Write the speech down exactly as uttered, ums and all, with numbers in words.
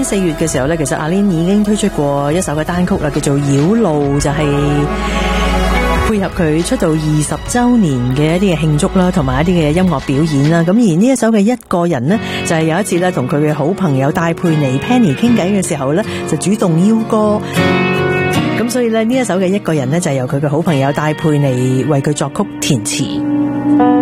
年四月嘅時候咧，其實阿 Lin 已經推出過一首嘅單曲啦，叫做《繞路》，就係、是。配合佢出道二十周年嘅一啲嘅慶祝啦，同埋一啲嘅音樂表演啦。咁而呢一首嘅一個人呢，就係、是、有一次咧，同佢嘅好朋友戴佩妮 Penny 傾偈嘅時候咧，就主動邀歌。咁所以咧，呢一首嘅一個人呢，就係由佢嘅好朋友戴佩妮為佢作曲填詞。